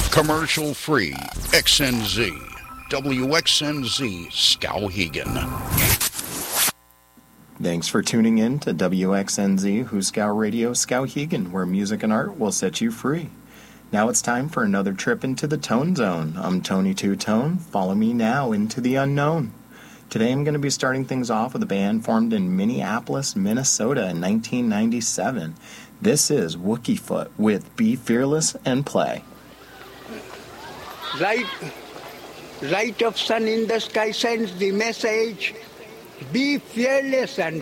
Commercial free. XNZ. WXNZ Skowhegan. Thanks for tuning in to WXNZ Huskow Radio Skowhegan, where music and art will set you free. Now it's time for another trip into the Tone Zone. I'm Tony Two Tone. Follow me now into the unknown. Today I'm going to be starting things off with a band formed in Minneapolis, Minnesota in 1997. This is Wookiefoot with Be Fearless and Play. Light of sun in the sky sends the message, be fearless and